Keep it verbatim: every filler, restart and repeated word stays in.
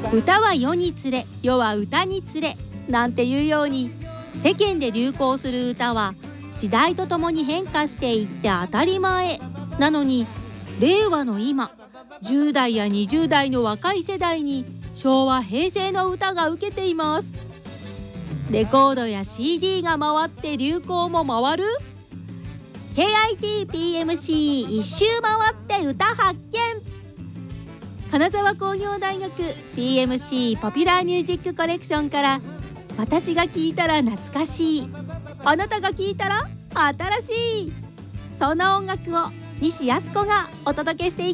歌は世につれ、世は歌につれなんていうように、世間で流行する歌は時代とともに変化していって当たり前なのに、令和の今、じゅう代やにじゅう代の若い世代に昭和平成の歌が受けています。レコードや シーディー が回って流行も回る ケーアイティーピーエムシー 一周回って歌発見。金沢工業大学 ピーエムシー ポピュラーミュージックコレクションから、私が聴いたら懐かしい、あなたが聴いたら新しい、そんな音楽を西靖子がお届けしていきます。